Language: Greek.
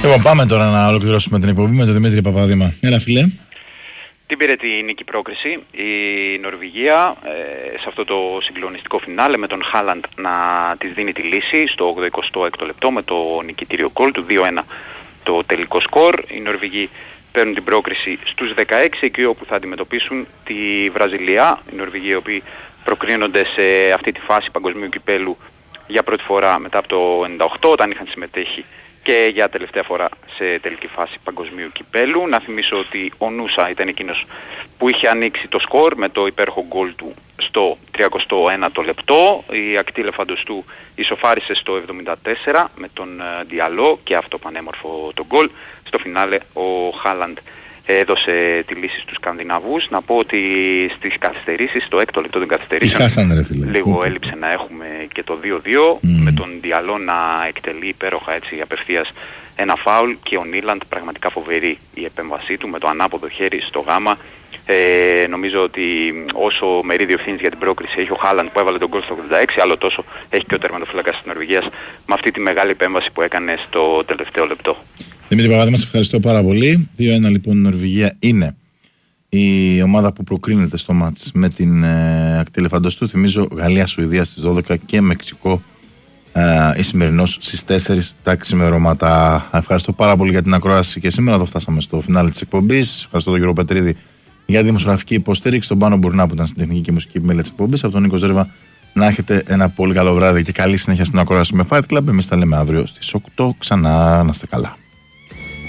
Λοιπόν, πάμε τώρα να ολοκληρώσουμε την εκπομπή με τον Δημήτρη Παπαδήμα. Έλα, φίλε. Την πήρε τη νίκη πρόκριση η Νορβηγία σε αυτό το συγκλονιστικό φινάλε με τον Χάλαντ να της δίνει τη λύση στο 86ο λεπτό με το νικητήριο γκολ του 2-1 το τελικό σκορ. Οι Νορβηγοί παίρνουν την πρόκριση στους 16 εκεί όπου θα αντιμετωπίσουν τη Βραζιλία. Οι Νορβηγοί οι οποίοι προκρίνονται σε αυτή τη φάση παγκοσμίου κυπέλου για πρώτη φορά μετά από το 98 όταν είχαν συμμετέχει και για τελευταία φορά σε τελική φάση παγκοσμίου κυπέλου. Να θυμίσω ότι ο Νούσα ήταν εκείνος που είχε ανοίξει το σκορ με το υπέροχο γκολ του στο 31ο λεπτό. Η ακτή Λεφαντοστού ισοφάρισε στο 74 με τον Διαλό και αυτό πανέμορφο το γκολ. Στο φινάλε ο Χάλαντ έδωσε τη λύση στους Σκανδιναβούς. Να πω ότι στις καθυστερήσεις, στο έκτο λεπτό των καθυστερήσεων, λίγο έλειψε να έχουμε και το 2-2 με τον Διαλό να εκτελεί υπέροχα έτσι απευθείας ένα φάουλ και ο Νίλαντ πραγματικά φοβερή η επέμβασή του με το ανάποδο χέρι στο γάμα. Νομίζω ότι όσο μερίδιο ευθύνης για την πρόκριση έχει ο Χάλαντ που έβαλε τον γκολ στο 86, άλλο τόσο έχει και ο τερματοφύλακας της Νορβηγίας με αυτή τη μεγάλη επέμβαση που έκανε στο τελευταίο λεπτό. Δημήτρη Παπαδήμα, σε ευχαριστώ πάρα πολύ. 2-1 λοιπόν η Νορβηγία είναι η ομάδα που προκρίνεται στο μάτς με την ακτή Λεφαντοστού. Θυμίζω Γαλλία-Σουηδία στις 12 και Μεξικό Ισημερινός στις 4 τα ξημερώματα. Ευχαριστώ πάρα πολύ για την ακρόαση και σήμερα. Εδώ φτάσαμε στο φινάλε της εκπομπής. Ευχαριστώ τον κύριο Πετρίδη για τη δημοσιογραφική υποστήριξη. Τον Πάνο Μπουρνά που ήταν στην τεχνική και μουσική επιμέλεια της εκπομπής. Από τον Νίκο Ζέρβα να έχετε ένα πολύ καλό βράδυ και καλή συνέχεια στην ακρόαση με Fight Club. Εμείς τα λέμε αύριο στις 8 ξανά. Να είστε καλά.